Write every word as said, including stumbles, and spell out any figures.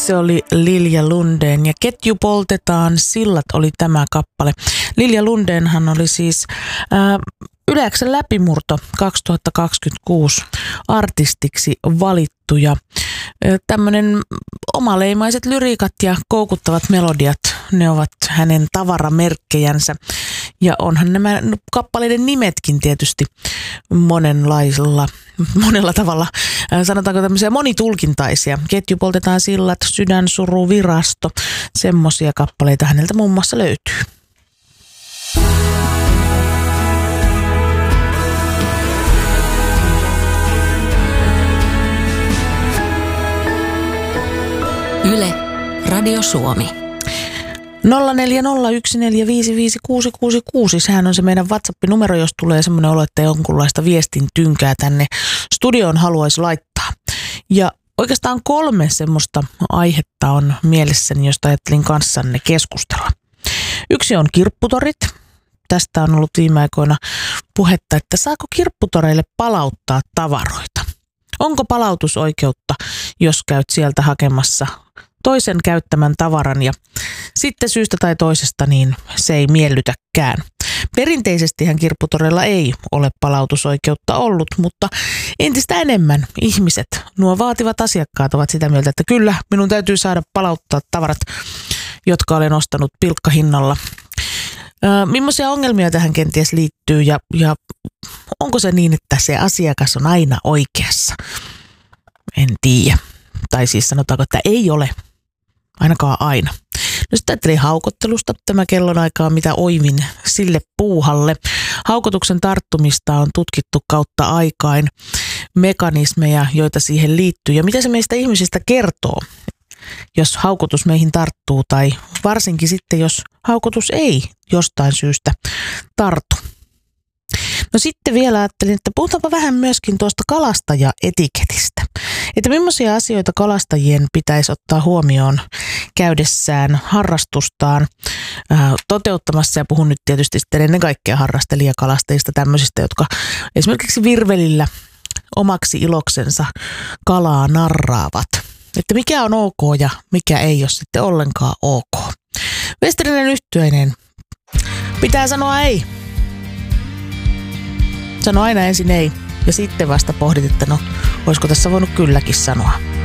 Se oli Lilja Lundén ja Ketju poltetaan, sillat oli tämä kappale. Lilja Lundénhan oli siis ää, Yle-X:n läpimurto kaksituhattakaksikymmentäkuusi artistiksi valittu ja tämmöinen omaleimaiset lyriikat ja koukuttavat melodiat, ne ovat hänen tavaramerkkejänsä. Ja onhan nämä kappaleiden nimetkin tietysti monenlaisella, monella tavalla, sanotaanko tämmöisiä monitulkintaisia. Ketju poltetaan, sillat, sydänsuru, virasto, semmoisia kappaleita häneltä muun muassa löytyy. Yle, Radio Suomi. nolla neljä nolla yksi neljä viisi viisi kuusi kuusi kuusi, sehän on se meidän WhatsApp-numero, jos tulee semmoinen olo, että jonkunlaista viestin tynkää tänne studioon haluaisi laittaa. Ja oikeastaan kolme semmoista aihetta on mielessäni, josta ajattelin kanssanne keskustella. Yksi on kirpputorit. Tästä on ollut viime aikoina puhetta, että saako kirpputoreille palauttaa tavaroita? Onko palautusoikeutta, jos käyt sieltä hakemassa toisen käyttämän tavaran ja sitten syystä tai toisesta niin se ei miellytäkään. Perinteisestihän kirpputoreilla ei ole palautusoikeutta ollut, mutta entistä enemmän ihmiset, nuo vaativat asiakkaat ovat sitä mieltä, että kyllä minun täytyy saada palauttaa tavarat, jotka olen ostanut pilkkahinnalla. Ö, millaisia ongelmia tähän kenties liittyy ja, ja onko se niin, että se asiakas on aina oikeassa? En tiedä. Tai siis sanotaanko, että ei ole. Ainakaan aina. No sitten ajattelin haukottelusta. Tämä kellonaika on mitä oivin sille puuhalle. Haukotuksen tarttumista on tutkittu kautta aikain. Mekanismeja, joita siihen liittyy. Ja mitä se meistä ihmisistä kertoo, jos haukotus meihin tarttuu. Tai varsinkin sitten, jos haukotus ei jostain syystä tartu. No sitten vielä ajattelin, että puhutaanpa vähän myöskin tuosta kalastajaetiketistä. Että millaisia asioita kalastajien pitäisi ottaa huomioon käydessään harrastustaan ää, toteuttamassa. Ja puhun nyt tietysti sitten ennen kaikkea harrastelijakalastajista, tämmöisistä, jotka esimerkiksi virvelillä omaksi iloksensa kalaa narraavat. Että mikä on ok ja mikä ei ole sitten ollenkaan ok. Westerinen Yhtyeinen. Pitää sanoa ei. Sano aina ensin ei ja sitten vasta pohdit, että no, olisiko tässä voinut kylläkin sanoa.